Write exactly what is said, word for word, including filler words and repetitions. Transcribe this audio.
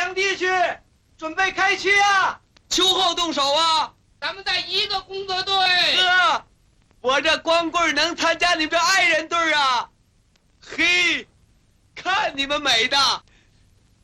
两地区，准备开区啊！ 秋后动手啊！ 咱们在一个工作队。 哥，我这光棍能参加你们这爱人队啊！嘿，看你们美的！